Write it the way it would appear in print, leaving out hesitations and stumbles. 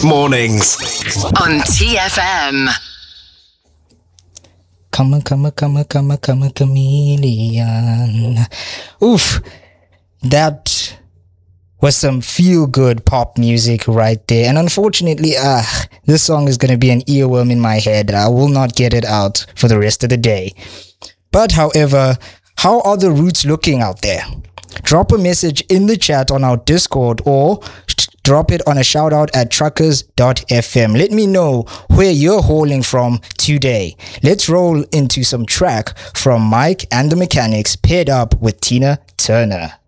Mornings on TFM. Come a chameleon. Oof. That was some feel-good pop music right there. And unfortunately, this song is going to be an earworm in my head. I will not get it out for the rest of the day. But however, how are the roots looking out there? Drop a message in the chat on our Discord or drop it on a shout out at truckers.fm. Let me know where you're hauling from today. Let's roll into some track from Mike and the Mechanics paired up with Tina Turner.